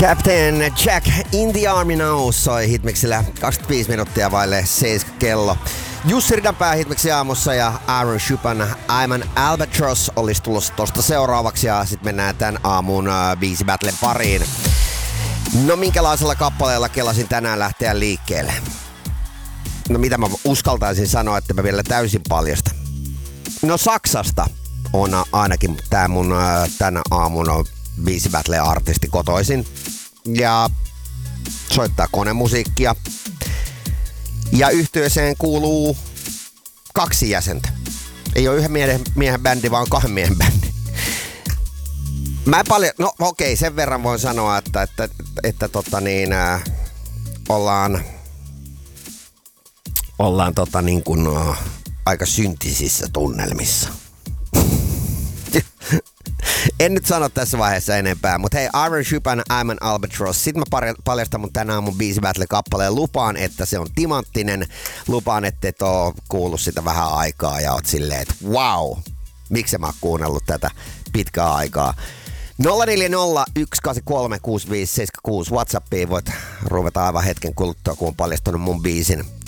Captain Jack in the Army Now soi Hitmixillä 25 minuuttia vaille 7 kello. Jussi Ridanpää Hitmixin aamussa ja Aaron Schupan I'm an Albatross olisi tulossa tosta seuraavaksi ja sit mennään tän aamun biisi battlen pariin. No minkälaisella kappaleella kelasin tänään lähteä liikkeelle? No mitä mä uskaltaisin sanoa, että mä vielä täysin paljasta. No Saksasta on ainakin tää mun tänä aamun biisi battle artisti kotoisin. Ja soittaa konemusiikkia. Ja yhtyeeseen kuuluu 2 jäsentä. Ei ole yhden miehen bändi, vaan 2 miehen bändi. No okei, sen verran voin sanoa, että ollaan aika syntisissä tunnelmissa. En nyt sano tässä vaiheessa enempää, mutta hei, Aaron Schupan I'm an Albatross. Sitten mä paljastan mun tänään mun biisi battle kappaleen. Lupaan, että se on timanttinen. Lupaan, että et oo kuullut sitä vähän aikaa ja oot silleen, että wow, miksi mä oon kuunnellut tätä pitkää aikaa. 0401836576 WhatsAppiin voit ruveta aivan hetken kuluttua, kun on paljastunut mun biisin